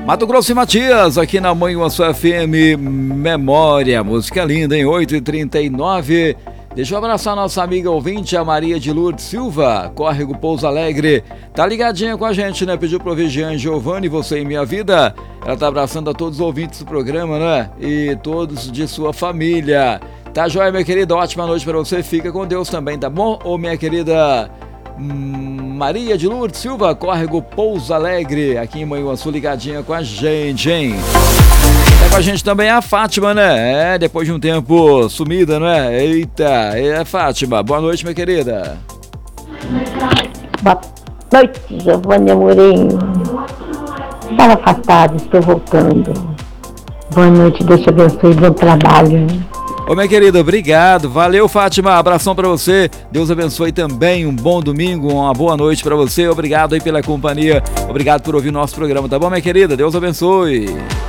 Mato Grosso e Matias, aqui na Manhuaçu FM, Memória, música linda, em 8h39. Deixa eu abraçar nossa amiga ouvinte, a Maria de Lourdes Silva, Córrego Pouso Alegre. Tá ligadinha com a gente, né? Pediu pro Vigiane Giovanni, Você em Minha Vida. Ela tá abraçando a todos os ouvintes do programa, né? E todos de sua família. Tá joia, minha querida? Ótima noite pra você. Fica com Deus também, tá bom? Ô, minha querida Maria de Lourdes Silva, Córrego Pouso Alegre, aqui em Manhuaçu, ligadinha com a gente, hein? Tá com a gente também a Fátima, né? Depois de um tempo sumida, não é? Eita, é a Fátima. Boa noite, minha querida. Boa noite, Giovanni Amorim. Estava afastado, estou voltando. Boa noite, Deus te abençoe, bom trabalho. Ô, minha querida, obrigado. Valeu, Fátima. Abração pra você. Deus abençoe também. Um bom domingo, uma boa noite pra você. Obrigado aí pela companhia. Obrigado por ouvir nosso programa, tá bom, minha querida? Deus abençoe.